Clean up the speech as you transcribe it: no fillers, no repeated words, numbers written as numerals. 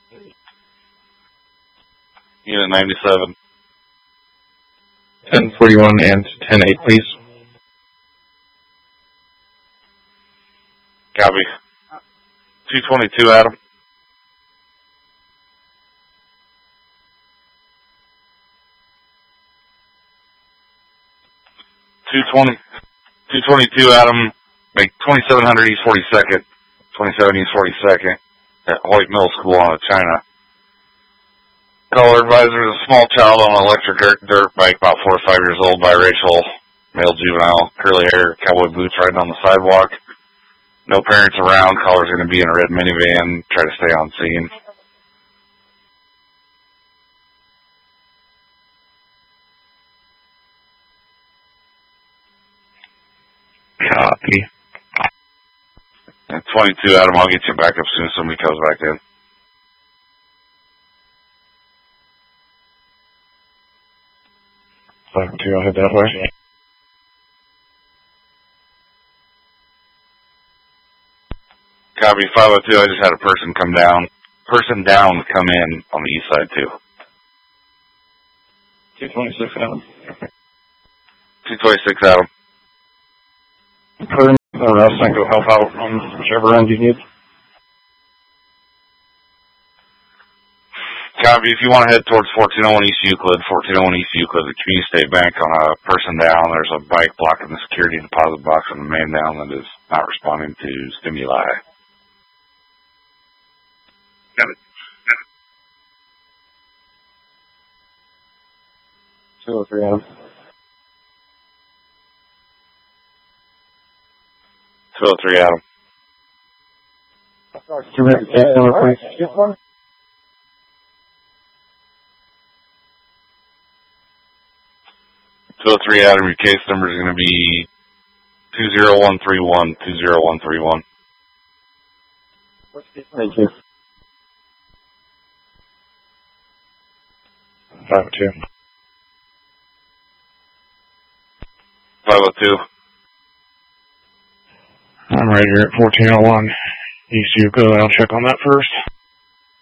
Unit 97. 1041 and 108, please. Copy. 222, Adam. $222, Adam. Make 2700 East 42nd. 27 East 42nd. At Hoyt Middle School on a China. Caller advisor is a small child on an electric dirt bike, about 4 or 5 years old, biracial, male juvenile, curly hair, cowboy boots, riding on the sidewalk. No parents around. Caller's going to be in a red minivan. Try to stay on scene. Copy. At 22, Adam, I'll get you back up soon as somebody comes back in. I'll head that way. Copy. 502, I just had a person come down. Person down come in on the east side, too. 226, Adam. 226, Adam. Put the rest and go help out on whichever end you need. Copy. If you want to head towards 1401 East Euclid, 1401 East Euclid, the Community State Bank, on a person down, there's a bike blocking the security deposit box and a man down that is not responding to stimuli. Got it. 203, Adam. 203, Adam. 203, Adam, your case number is going to be 20131, 20131. Thank you. 502. 502. I'm right here at 1401 East Euclid. I'll check on that first.